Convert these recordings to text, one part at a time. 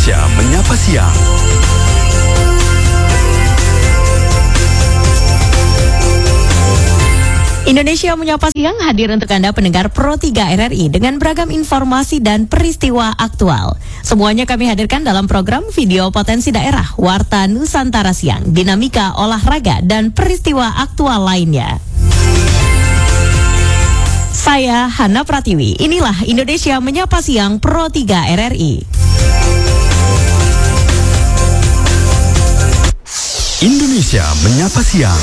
Indonesia Menyapa Siang. Indonesia Menyapa Siang hadir untuk Anda pendengar Pro 3 RRI dengan beragam informasi dan peristiwa aktual. Semuanya kami hadirkan dalam program Video Potensi Daerah, Warta Nusantara Siang, dinamika olahraga dan peristiwa aktual lainnya. Saya Hana Pratiwi, inilah Indonesia Menyapa Siang Pro 3 RRI. Indonesia Menyapa Siang.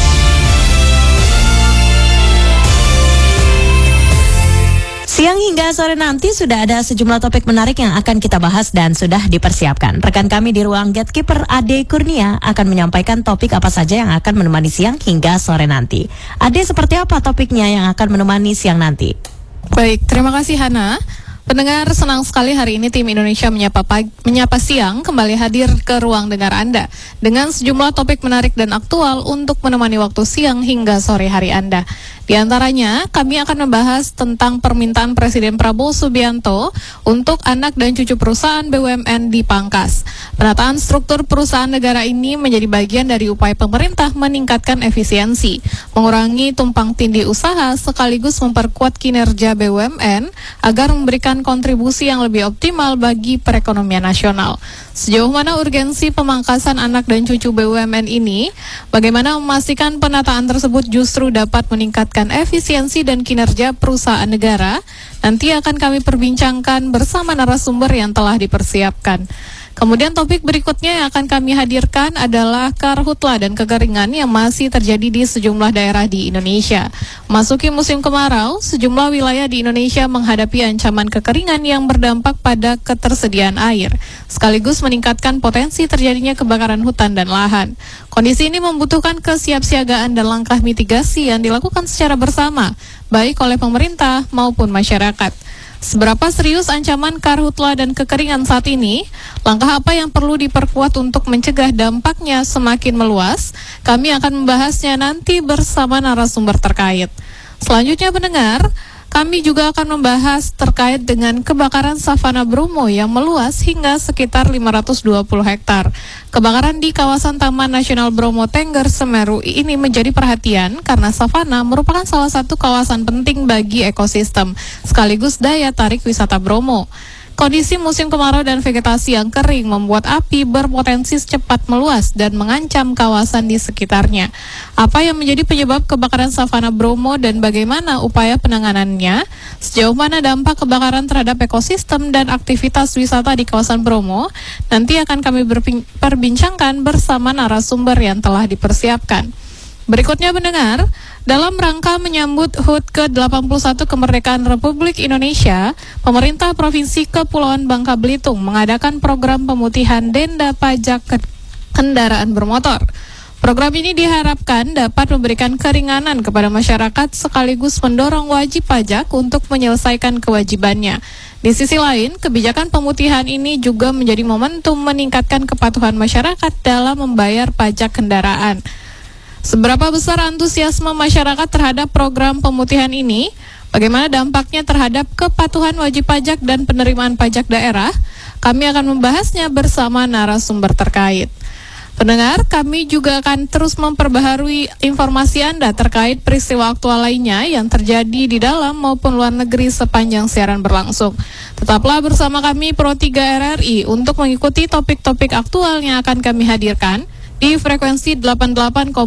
Siang hingga sore nanti sudah ada sejumlah topik menarik yang akan kita bahas dan sudah dipersiapkan. Rekan kami di ruang Gatekeeper Ade Kurnia akan menyampaikan topik apa saja yang akan menemani siang hingga sore nanti. Ade, seperti apa topiknya yang akan menemani siang nanti? Baik, terima kasih Hana. Pendengar, senang sekali hari ini tim Indonesia Menyapa Siang kembali hadir ke ruang dengar Anda dengan sejumlah topik menarik dan aktual untuk menemani waktu siang hingga sore hari Anda. Di antaranya, kami akan membahas tentang permintaan Presiden Prabowo Subianto untuk anak dan cucu perusahaan BUMN dipangkas. Penataan struktur perusahaan negara ini menjadi bagian dari upaya pemerintah meningkatkan efisiensi, mengurangi tumpang tindih usaha sekaligus memperkuat kinerja BUMN agar memberikan kontribusi yang lebih optimal bagi perekonomian nasional. Sejauh mana urgensi pemangkasan anak dan cucu BUMN ini? Bagaimana memastikan penataan tersebut justru dapat meningkatkan efisiensi dan kinerja perusahaan negara? Nanti akan kami perbincangkan bersama narasumber yang telah dipersiapkan. Kemudian topik berikutnya yang akan kami hadirkan adalah karhutla dan kekeringan yang masih terjadi di sejumlah daerah di Indonesia. Masuki musim kemarau, sejumlah wilayah di Indonesia menghadapi ancaman kekeringan yang berdampak pada ketersediaan air, sekaligus meningkatkan potensi terjadinya kebakaran hutan dan lahan. Kondisi ini membutuhkan kesiapsiagaan dan langkah mitigasi yang dilakukan secara bersama, baik oleh pemerintah maupun masyarakat. Seberapa serius ancaman karhutla dan kekeringan saat ini? Langkah apa yang perlu diperkuat untuk mencegah dampaknya semakin meluas? Kami akan membahasnya nanti bersama narasumber terkait. Selanjutnya pendengar, kami juga akan membahas terkait dengan kebakaran savana Bromo yang meluas hingga sekitar 520 hektar. Kebakaran di kawasan Taman Nasional Bromo Tengger Semeru ini menjadi perhatian karena savana merupakan salah satu kawasan penting bagi ekosistem, sekaligus daya tarik wisata Bromo. Kondisi musim kemarau dan vegetasi yang kering membuat api berpotensi cepat meluas dan mengancam kawasan di sekitarnya. Apa yang menjadi penyebab kebakaran savana Bromo dan bagaimana upaya penanganannya? Sejauh mana dampak kebakaran terhadap ekosistem dan aktivitas wisata di kawasan Bromo? Nanti akan kami perbincangkan bersama narasumber yang telah dipersiapkan. Berikutnya pendengar, dalam rangka menyambut HUT ke-81 kemerdekaan Republik Indonesia, pemerintah Provinsi Kepulauan Bangka Belitung mengadakan program pemutihan denda pajak kendaraan bermotor. Program ini diharapkan dapat memberikan keringanan kepada masyarakat sekaligus mendorong wajib pajak untuk menyelesaikan kewajibannya. Di sisi lain, kebijakan pemutihan ini juga menjadi momentum meningkatkan kepatuhan masyarakat dalam membayar pajak kendaraan. Seberapa besar antusiasme masyarakat terhadap program pemutihan ini? Bagaimana dampaknya terhadap kepatuhan wajib pajak dan penerimaan pajak daerah? Kami akan membahasnya bersama narasumber terkait. Pendengar, kami juga akan terus memperbaharui informasi Anda terkait peristiwa aktual lainnya yang terjadi di dalam maupun luar negeri sepanjang siaran berlangsung. Tetaplah bersama kami Pro 3 RRI untuk mengikuti topik-topik aktual yang akan kami hadirkan di frekuensi 88,8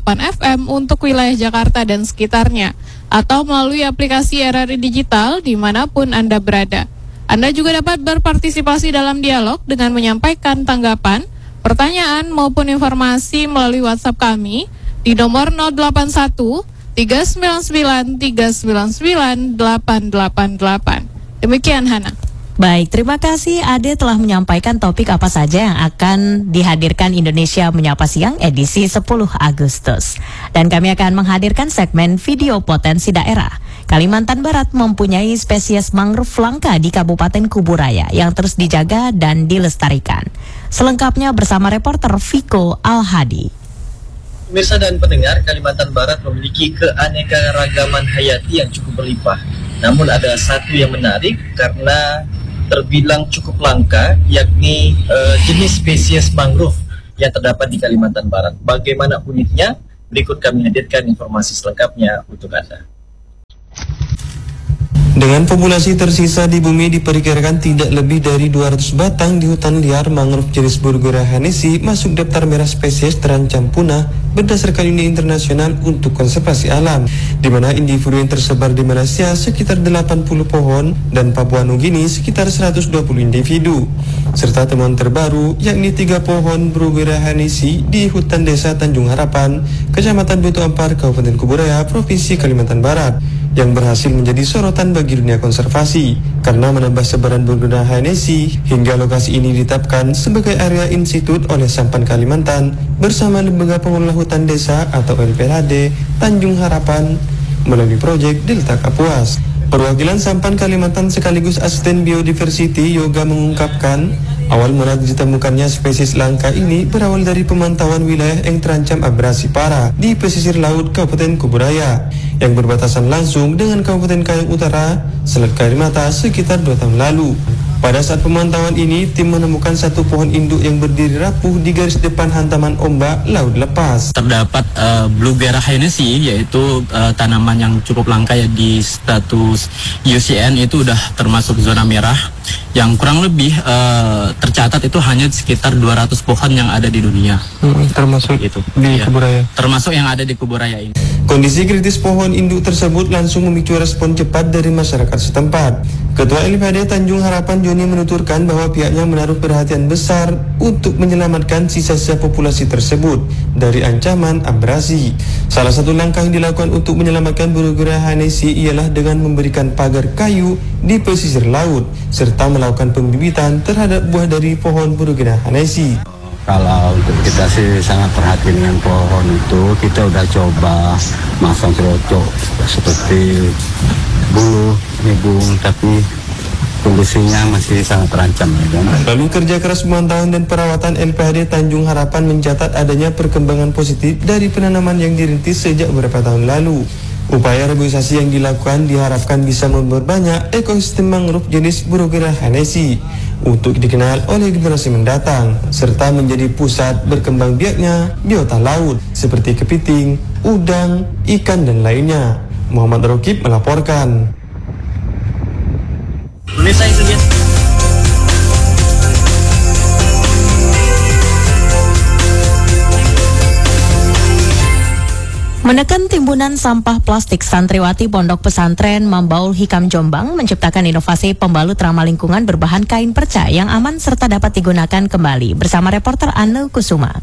FM untuk wilayah Jakarta dan sekitarnya, atau melalui aplikasi RRI Digital dimanapun Anda berada. Anda juga dapat berpartisipasi dalam dialog dengan menyampaikan tanggapan, pertanyaan maupun informasi melalui WhatsApp kami di nomor 081 399 399 888. Demikian Hana. Baik, terima kasih Ade telah menyampaikan topik apa saja yang akan dihadirkan Indonesia Menyapa Siang edisi 10 Agustus. Dan kami akan menghadirkan segmen Video Potensi Daerah. Kalimantan Barat mempunyai spesies mangrove langka di Kabupaten Kuburaya yang terus dijaga dan dilestarikan. Selengkapnya bersama reporter Viko Al-Hadi. Pemirsa dan pendengar, Kalimantan Barat memiliki keanekaragaman hayati yang cukup berlimpah. Namun ada satu yang menarik karena terbilang cukup langka, yakni jenis spesies mangrove yang terdapat di Kalimantan Barat. Bagaimana uniknya? Berikut kami hadirkan informasi selengkapnya untuk Anda. Dengan populasi tersisa di bumi diperkirakan tidak lebih dari 200 batang di hutan liar, mangrove jenis Burgera hanesi masuk daftar merah spesies terancam punah berdasarkan Uni Internasional untuk Konservasi Alam, di mana individu yang tersebar di Malaysia sekitar 80 pohon dan Papua Nugini sekitar 120 individu, serta temuan terbaru yakni 3 pohon Burgera hanesi di hutan desa Tanjung Harapan, Kecamatan Batu Ampar, Kabupaten Kuburaya, Provinsi Kalimantan Barat, yang berhasil menjadi sorotan bagi dunia konservasi karena menambah sebaran Burgera hanesi hingga lokasi ini ditetapkan sebagai area institut oleh Sampan Kalimantan bersama Lembaga Pengelola Hutan Desa atau LPHD Tanjung Harapan melalui proyek Delta Kapuas. Perwakilan Sampan Kalimantan sekaligus Asisten Biodiversity Yoga mengungkapkan, awal mula ditemukannya spesies langka ini berawal dari pemantauan wilayah yang terancam abrasi parah di pesisir laut Kabupaten Kuburaya yang berbatasan langsung dengan Kabupaten Kayong Utara, Selat Karimata sekitar 2 tahun lalu. Pada saat pemantauan ini, tim menemukan satu pohon induk yang berdiri rapuh di garis depan hantaman ombak laut lepas. Terdapat Burgera hanesi, yaitu tanaman yang cukup langka ya di status UCN, itu udah termasuk zona merah, yang kurang lebih tercatat itu hanya sekitar 200 pohon yang ada di dunia. Termasuk itu di Kuburaya. Termasuk yang ada di Kuburaya ini. Kondisi kritis pohon induk tersebut langsung memicu respon cepat dari masyarakat setempat. Ketua LPHD Tanjung Harapan Joni menuturkan bahwa pihaknya menaruh perhatian besar untuk menyelamatkan sisa-sisa populasi tersebut dari ancaman abrasi. Salah satu langkah yang dilakukan untuk menyelamatkan Burgera hanesi ialah dengan memberikan pagar kayu di pesisir laut serta melakukan pembibitan terhadap buah dari pohon Burgera hanesi. Kalau untuk kita sih sangat perhatian dengan pohon itu, kita udah coba masang cerocok seperti bulu, nibung, tapi kondisinya masih sangat terancam. Lalu kerja keras pemantauan dan perawatan LPHD Tanjung Harapan mencatat adanya perkembangan positif dari penanaman yang dirintis sejak beberapa tahun lalu. Upaya reboisasi yang dilakukan diharapkan bisa memperbanyak ekosistem mangrove jenis Burgera hanesi untuk dikenal oleh generasi mendatang, serta menjadi pusat berkembang biaknya biota laut seperti kepiting, udang, ikan, dan lainnya. Muhammad Rokib melaporkan. Menekan timbunan sampah plastik, santriwati Pondok Pesantren Mambaul Hikam Jombang menciptakan inovasi pembalut ramah lingkungan berbahan kain perca yang aman serta dapat digunakan kembali. Bersama reporter Anne Kusuma.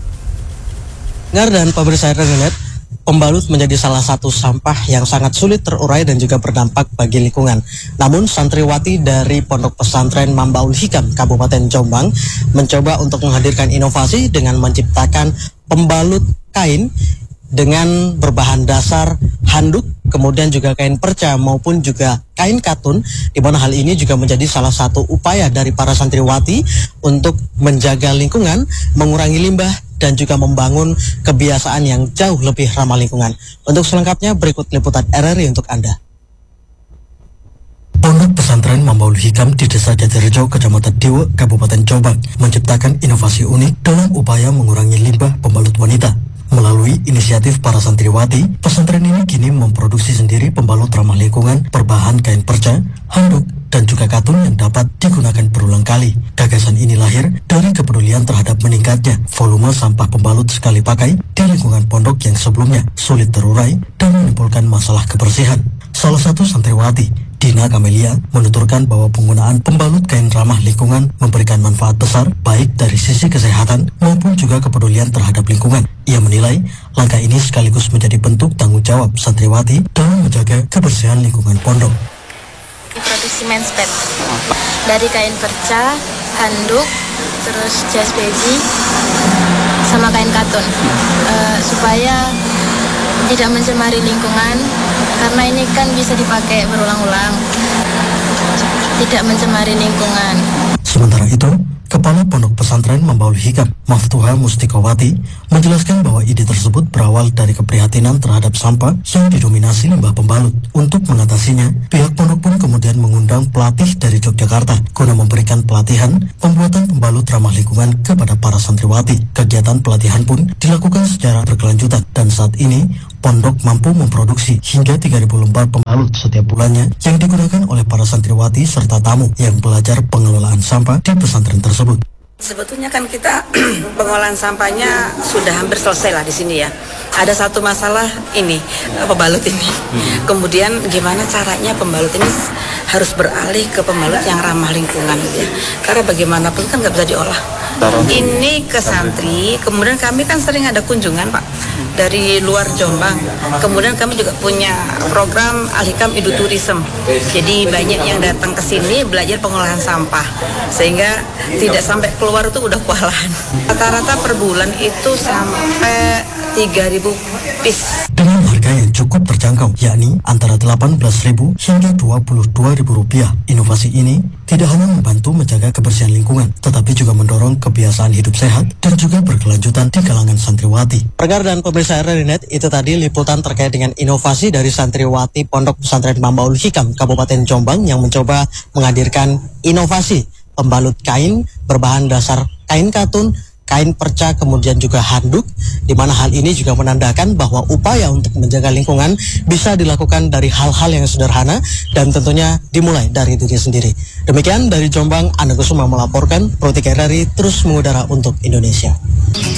Dan pemirsa Internet, pembalut menjadi salah satu sampah yang sangat sulit terurai dan juga berdampak bagi lingkungan. Namun santriwati dari Pondok Pesantren Mambaul Hikam Kabupaten Jombang mencoba untuk menghadirkan inovasi dengan menciptakan pembalut kain dengan berbahan dasar handuk, kemudian juga kain perca maupun juga kain katun, di mana hal ini juga menjadi salah satu upaya dari para santriwati untuk menjaga lingkungan, mengurangi limbah, dan juga membangun kebiasaan yang jauh lebih ramah lingkungan. Untuk selengkapnya berikut liputan RRI untuk Anda. Pondok Pesantren Mambaul Hikam di Desa Jatirejo, Kecamatan Dewa, Kabupaten Jombang menciptakan inovasi unik dalam upaya mengurangi limbah pembalut wanita. Melalui inisiatif para santriwati, pesantren ini kini memproduksi sendiri pembalut ramah lingkungan berbahan kain perca, handuk, dan juga katun yang dapat digunakan berulang kali. Gagasan ini lahir dari kepedulian terhadap meningkatnya volume sampah pembalut sekali pakai di lingkungan pondok yang sebelumnya sulit terurai dan menimbulkan masalah kebersihan. Salah satu santriwati, Dina Kamelia, menuturkan bahwa penggunaan pembalut kain ramah lingkungan memberikan manfaat besar baik dari sisi kesehatan maupun juga kepedulian terhadap lingkungan. Ia menilai langkah ini sekaligus menjadi bentuk tanggung jawab santriwati dalam menjaga kebersihan lingkungan pondok. Produksi men's pad dari kain perca, handuk, terus jas baby, sama kain katun, supaya tidak mencemari lingkungan, karena ini kan bisa dipakai berulang-ulang, tidak mencemari lingkungan. Sementara itu, Kepala Pondok Pesantren Mambaul Hikam, Maftuha Mustikawati, menjelaskan bahwa ide tersebut berawal dari keprihatinan terhadap sampah yang didominasi limbah pembalut. Untuk mengatasinya, pihak pondok pun kemudian mengundang pelatih dari Yogyakarta guna memberikan pelatihan pembuatan pembalut ramah lingkungan kepada para santriwati. Kegiatan pelatihan pun dilakukan secara berkelanjutan dan saat ini pondok mampu memproduksi hingga 3.000 lembar pembalut setiap bulannya yang digunakan oleh para santriwati serta tamu yang belajar pengelolaan sampah di pesantren tersebut. Sebetulnya kan kita pengolahan sampahnya sudah hampir selesai lah di sini ya. Ada satu masalah ini, pembalut ini. Kemudian gimana caranya pembalut ini harus beralih ke pembalut yang ramah lingkungan gitu ya. Karena bagaimanapun kan nggak bisa diolah. Ini ke santri, kemudian kami kan sering ada kunjungan Pak dari luar Jombang. Kemudian kami juga punya program Al-Hikam Eduturism. Jadi banyak yang datang ke sini belajar pengolahan sampah sehingga tidak sampai keluar itu udah kewalahan. Rata-rata per bulan itu sampai 3.000 piece. Dengan harga yang cukup terjangkau, yakni antara Rp18.000 hingga Rp22.000. Inovasi ini tidak hanya membantu menjaga kebersihan lingkungan, tetapi juga mendorong kebiasaan hidup sehat dan juga berkelanjutan di kalangan santriwati. Pendengar dan pemirsa RRI.net, itu tadi liputan terkait dengan inovasi dari santriwati Pondok Pesantren Mambaul Hikam Kabupaten Jombang yang mencoba menghadirkan inovasi pembalut kain berbahan dasar kain katun, kain perca, kemudian juga handuk, di mana hal ini juga menandakan bahwa upaya untuk menjaga lingkungan bisa dilakukan dari hal-hal yang sederhana dan tentunya dimulai dari diri sendiri. Demikian dari Jombang, Ana Kusuma melaporkan, Pro 3 RRI terus mengudara untuk Indonesia.